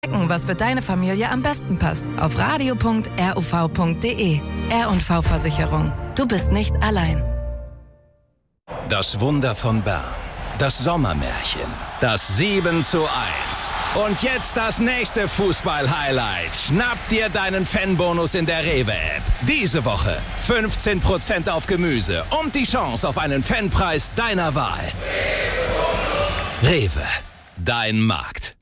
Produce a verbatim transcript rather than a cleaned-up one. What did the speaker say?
Was für deine Familie am besten passt. Auf radio punkt ruv punkt de. R und V Versicherung. Du bist nicht allein. Das Wunder von Bern. Das Sommermärchen. Das sieben zu eins. Und jetzt das nächste Fußball-Highlight. Schnapp dir deinen Fanbonus in der Rewe-App. Diese Woche fünfzehn Prozent auf Gemüse und die Chance auf einen Fanpreis deiner Wahl. Rewe. Dein Markt.